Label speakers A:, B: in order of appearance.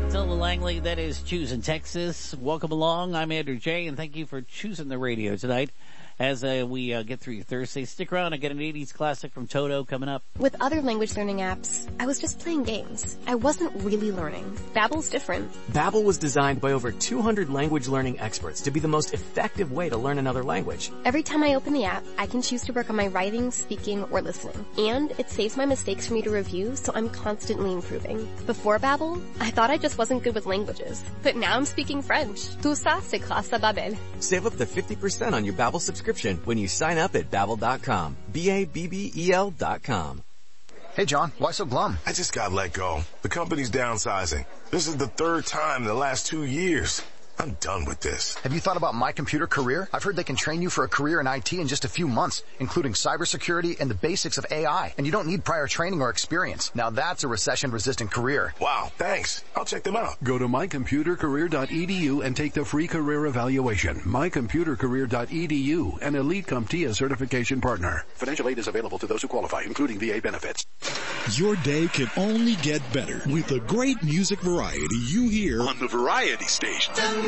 A: Selma Langley, that is Choosing Texas. Welcome along. I'm Andrew J., and thank you for choosing the radio tonight. As we get through your Thursday, stick around. I get an 80s classic from Toto coming up.
B: With other language learning apps, I was just playing games. I wasn't really learning. Babbel's different.
C: Babbel was designed by over 200 language learning experts to be the most effective way to learn another language.
B: Every time I open the app, I can choose to work on my writing, speaking, or listening. And it saves my mistakes for me to review, so I'm constantly improving. Before Babbel, I thought I just wasn't good with languages. But now I'm speaking French. Tout ça, c'est grâce à Babbel.
C: Save up to 50% on your Babbel subscription when you sign up at Babbel.com. Babbel.com.
D: Hey, John, why so glum?
E: I just got let go. The company's downsizing. This is the third time in the last 2 years. I'm done with this.
D: Have you thought about My Computer Career? I've heard they can train you for a career in IT in just a few months, including cybersecurity and the basics of AI. And you don't need prior training or experience. Now that's a recession-resistant career.
E: Wow, thanks. I'll check them out.
F: Go to mycomputercareer.edu and take the free career evaluation. mycomputercareer.edu, an Elite CompTIA certification partner. Financial aid is available to those who qualify, including VA benefits.
G: Your day can only get better with the great music variety you hear on the Variety Station.